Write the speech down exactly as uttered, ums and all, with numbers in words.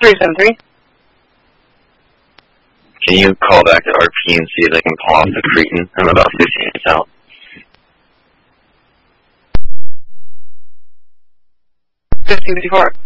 three seven three. Can you call back to R P and see if they can pull off the Cretan? I'm about fifteen minutes out. fifteen fifty-four.